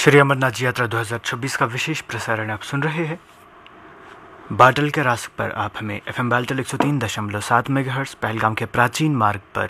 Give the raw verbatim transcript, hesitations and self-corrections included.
श्री अमरनाथ जी यात्रा दो हज़ार छब्बीस का विशेष प्रसारण आप सुन रहे हैं। बाटल के रास्ते पर आप हमें एफ एम बाल्टल एक सौ तीन दशमलव सात मेगाहर्ट्ज़ पहलगाम के प्राचीन मार्ग पर